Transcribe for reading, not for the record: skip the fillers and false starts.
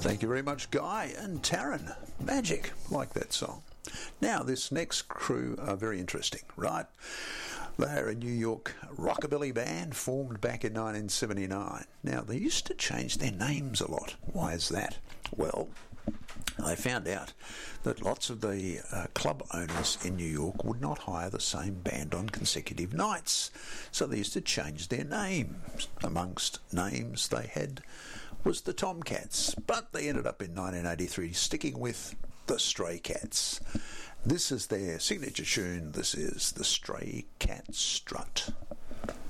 Thank you very much, Guy and Taryn. Magic, like that song. Now, this next crew are very interesting, right? They're a New York rockabilly band formed back in 1979. Now, they used to change their names a lot. Why is that? Well, they found out that lots of the club owners in New York would not hire the same band on consecutive nights. So they used to change their names. Amongst names they had was the Tomcats, but they ended up in 1983 sticking with the Stray Cats. This is their signature tune. This is the Stray Cat Strut.